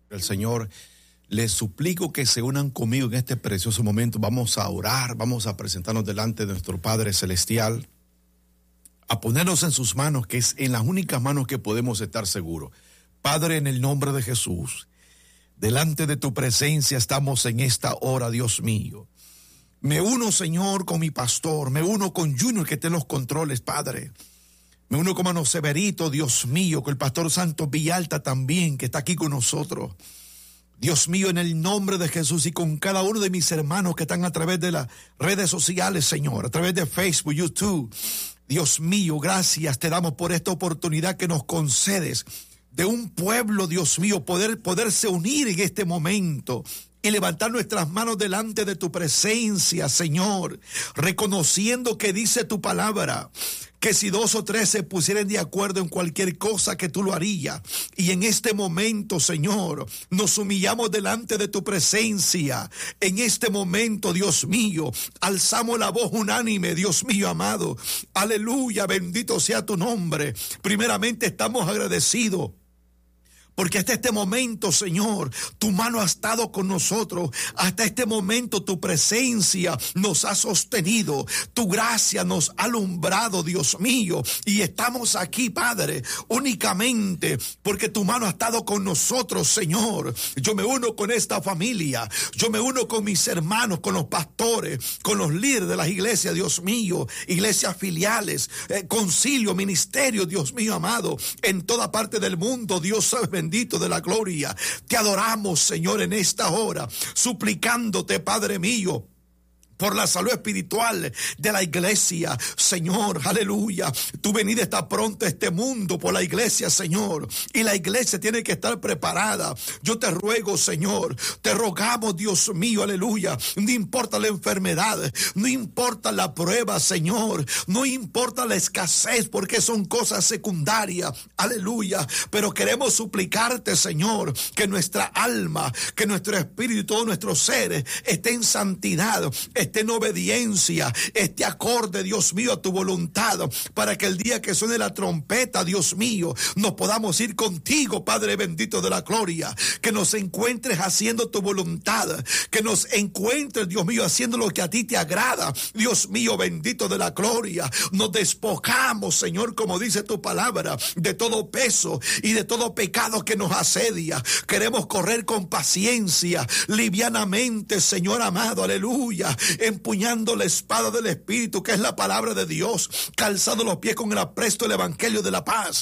El Señor, les suplico que se unan conmigo en este precioso momento. Vamos a orar, vamos a presentarnos delante de nuestro Padre Celestial, a ponernos en sus manos, que es en las únicas manos que podemos estar seguros. Padre, en el nombre de Jesús, delante de tu presencia estamos en esta hora, Dios mío. Me uno, Señor, con mi pastor, me uno con Junior, que está en los controles, Padre. Me uno con Mano Severito, Dios mío, con el pastor Santos Villalta también, que está aquí con nosotros. Dios mío, en el nombre de Jesús, y con cada uno de mis hermanos que están a través de las redes sociales, Señor, a través de Facebook, YouTube. Dios mío, gracias te damos por esta oportunidad que nos concedes de un pueblo, Dios mío, poderse unir en este momento y levantar nuestras manos delante de tu presencia, Señor, reconociendo que dice tu palabra, que si 2 o 3 se pusieran de acuerdo en cualquier cosa, que tú lo harías. Y en este momento, Señor, nos humillamos delante de tu presencia. En este momento, Dios mío, alzamos la voz unánime, Dios mío amado. Aleluya, bendito sea tu nombre. Primeramente estamos agradecidos, porque hasta este momento, Señor, tu mano ha estado con nosotros. Hasta este momento tu presencia nos ha sostenido. Tu gracia nos ha alumbrado, Dios mío. Y estamos aquí, Padre, únicamente porque tu mano ha estado con nosotros, Señor. Yo me uno con esta familia. Yo me uno con mis hermanos, con los pastores, con los líderes de las iglesias, Dios mío. Iglesias filiales, concilio, ministerio, Dios mío amado. En toda parte del mundo, Dios bendito de la gloria. Te adoramos, Señor, en esta hora, suplicándote, Padre mío, por la salud espiritual de la iglesia, Señor, aleluya. Tu venida está pronto a este mundo por la iglesia, Señor, y la iglesia tiene que estar preparada. Yo te ruego, Señor, te rogamos, Dios mío, aleluya. No importa la enfermedad, no importa la prueba, Señor, no importa la escasez, porque son cosas secundarias, aleluya. Pero queremos suplicarte, Señor, que nuestra alma, que nuestro espíritu y todo nuestro ser esté en santidad, esté en obediencia, esté acorde, Dios mío, a tu voluntad, para que el día que suene la trompeta, Dios mío, nos podamos ir contigo, Padre bendito de la gloria, que nos encuentres haciendo tu voluntad, que nos encuentres, Dios mío, haciendo lo que a ti te agrada, Dios mío, bendito de la gloria. Nos despojamos, Señor, como dice tu palabra, de todo peso y de todo pecado que nos asedia. Queremos correr con paciencia, livianamente, Señor amado, aleluya, empuñando la espada del Espíritu, que es la palabra de Dios, calzando los pies con el apresto del Evangelio de la paz.